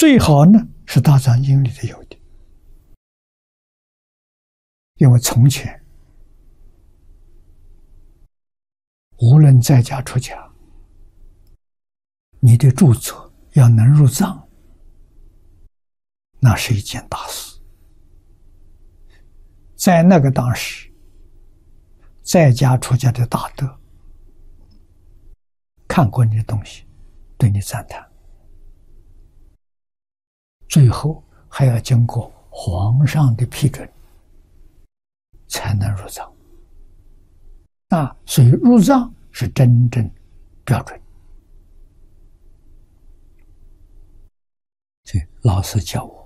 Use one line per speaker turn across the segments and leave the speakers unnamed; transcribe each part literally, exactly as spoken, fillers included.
最好呢是大藏经里头有的，因为从前无论在家出家，你的著作要能入藏，那是一件大事。在那个当时，在家出家的大德看过你的东西，对你赞叹，最后还要经过皇上的批准才能入藏。啊，所以入藏是真正标准。所以老师教我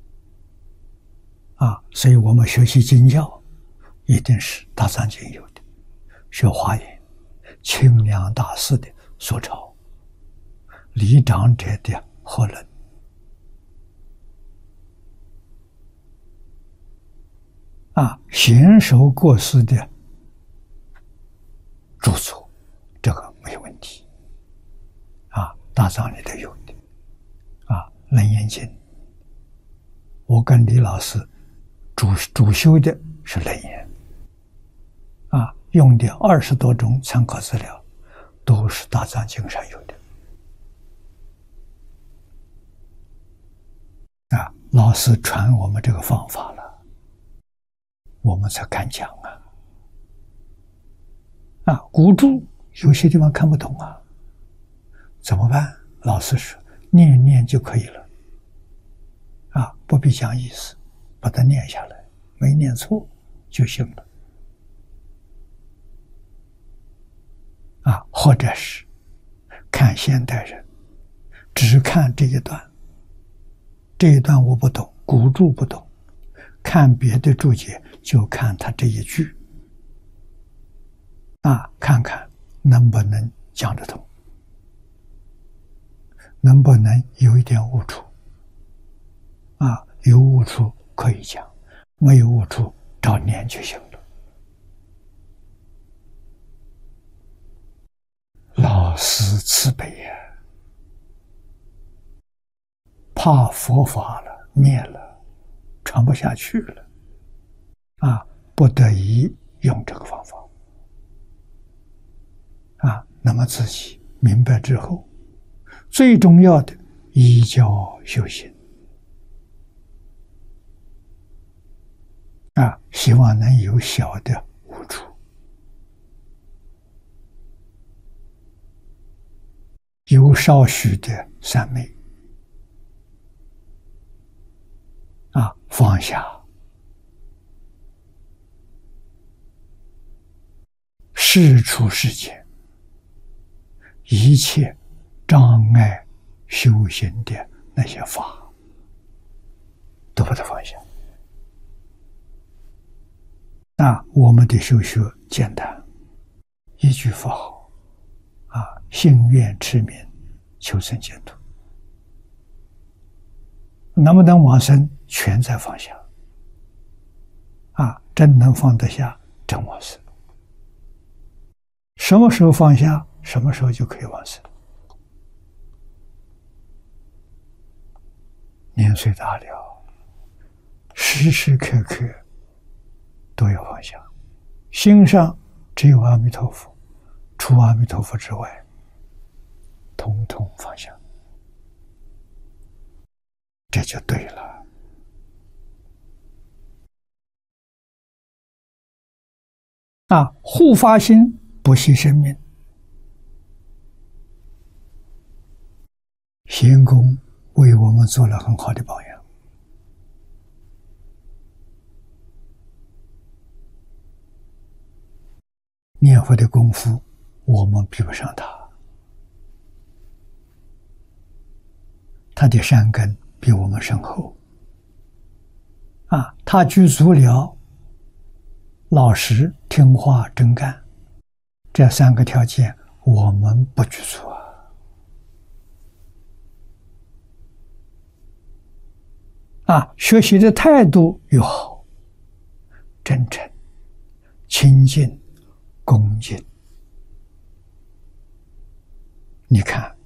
啊，所以我们学习经教一定是大藏经有的，学华严清凉大师的所抄，李长者的合论啊，贤首过世的著作，这个没有问题啊，大藏里头有的啊，楞严经，我跟李老师主主修的是楞严啊，用的二十多种参考资料都是大藏经上有的啊，老师传我们这个方法了，我们才敢讲啊。啊，古注有些地方看不懂啊，怎么办？老师说念一念就可以了，啊，不必讲意思，把它念下来，没念错就行了。啊，或者是看现代人，只看这一段，这一段我不懂，古注不懂，看别的注解就看他这一句。啊，看看能不能讲得通，能不能有一点误处啊？有误处可以讲，没有误处照念就行了。老师慈悲呀，怕佛法了灭了，传不下去了啊，不得已用这个方法。啊，那么自己明白之后，最重要的依教修行啊，希望能有小的悟处，有少许的三昧啊，放下世出世间一切障碍修行的那些法，都把它放下。那我们的修学简单，一句佛号啊，信愿持名，求生净土。能不能往生，全在放下啊！真能放得下，真往生。什么时候放下，什么时候就可以往生。年岁大了，时时刻刻都要放下，心上只有阿弥陀佛，除阿弥陀佛之外，统统放下，这就对了。啊，护法心不惜生命，贤公为我们做了很好的榜样。念佛的功夫，我们比不上他，他的善根比我们深厚。啊，他具足了老实、听话、真干这三个条件，我们不具足啊。啊，学习的态度又好，真诚、亲近、恭敬。你看